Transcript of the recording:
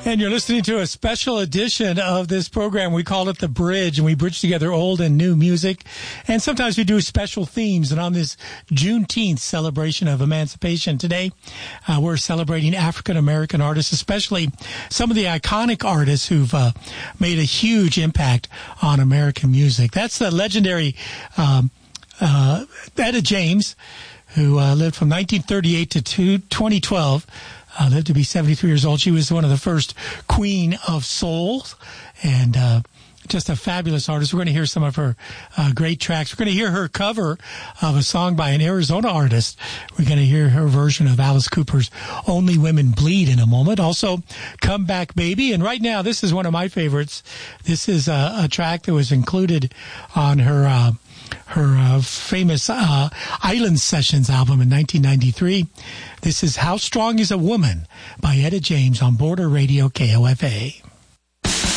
And you're listening to a special edition of this program. We call it The Bridge, and we bridge together old and new music. And sometimes we do special themes. And on this Juneteenth celebration of emancipation today, we're celebrating African-American artists, especially some of the iconic artists who've made a huge impact on American music. That's the legendary Etta James, who lived from 1938 to 2012. Lived to be 73 years old. She was one of the first queen of soul, and just a fabulous artist. We're going to hear some of her great tracks. We're going to hear her cover of a song by an Arizona artist. We're going to hear her version of Alice Cooper's Only Women Bleed in a moment. Also, Come Back Baby. And right now, this is one of my favorites. This is a track that was included on her famous Island Sessions album in 1993. This is How Strong is a Woman by Etta James on Border Radio KOFA.